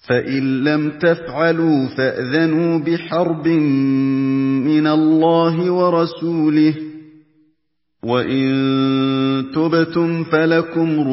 فَإِن لَّمْ تَفْعَلُوا فَأْذَنُوا بِحَرْبٍ مِّنَ اللَّهِ وَرَسُولِهِ ۖ وَإِن تُبْتُمْ فَلَكُمْ